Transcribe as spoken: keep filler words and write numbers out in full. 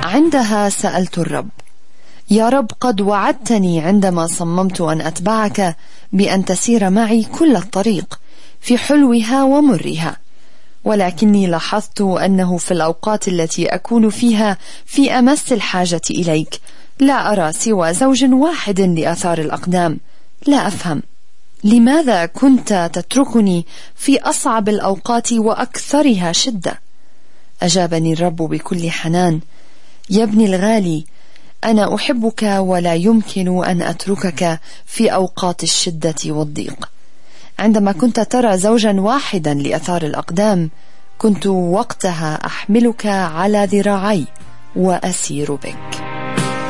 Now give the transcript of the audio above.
عندها سألت الرب: يا رب، قد وعدتني عندما صممت أن أتبعك بأن تسير معي كل الطريق في حلوها ومرها، ولكني لاحظت أنه في الأوقات التي أكون فيها في أمس الحاجة إليك لا أرى سوى زوج واحد لآثار الأقدام. لا أفهم لماذا كنت تتركني في أصعب الأوقات وأكثرها شدة. أجابني الرب بكل حنان: يا ابني الغالي، أنا أحبك ولا يمكن أن أتركك في أوقات الشدة والضيق. عندما كنت ترى زوجا واحدا لآثار الأقدام، كنت وقتها أحملك على ذراعي وأسير بك.